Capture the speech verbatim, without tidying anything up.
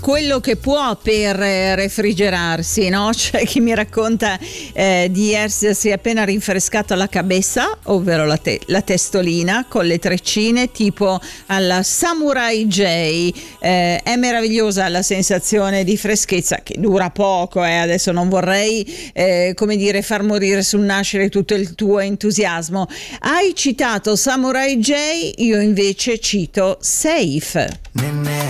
quello che può per eh, refrigerarsi, no? C'è chi mi racconta eh, di essersi appena rinfrescato la cabeza, ovvero la, te- la testolina con le treccine tipo alla Samurai J. Eh, è meravigliosa la sensazione di freschezza che dura poco, eh. Adesso non vorrei eh, come dire far morire sul nascere tutto il tuo entusiasmo. Hai citato Samurai J, io invece cito Safe.